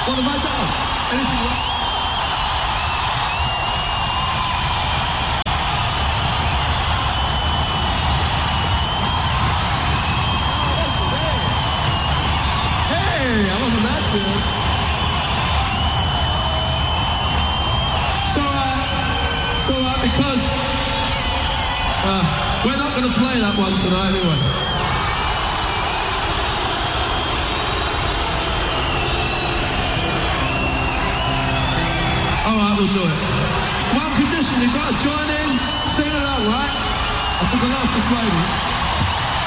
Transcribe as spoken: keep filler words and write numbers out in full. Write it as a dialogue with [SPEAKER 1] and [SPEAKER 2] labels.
[SPEAKER 1] What have I done? Anything wrong? Oh, that's great. Hey, I wasn't that good. So, uh, so uh, because uh, we're not going to play that one tonight anyway. All right, we'll do it. One condition, you've got to join in, sing along, right? I took a laugh this lady.